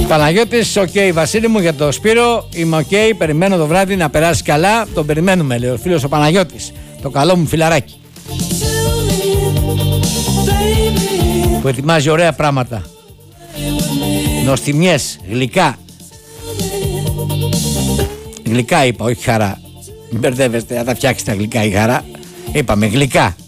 Παναγιώτης, οκ, Βασίλη μου, για το Σπύρο είμαι οκ, περιμένω το βράδυ να περάσει καλά. Τον περιμένουμε, λέει ο φίλος ο Παναγιώτης. Το καλό μου φιλαράκι που ετοιμάζει ωραία πράγματα, νοστιμιές, γλυκά. Γλυκά είπα, όχι χαρά. Μην μπερδεύεστε, θα τα φτιάξει τα γλυκά η χαρά. Είπαμε γλυκά.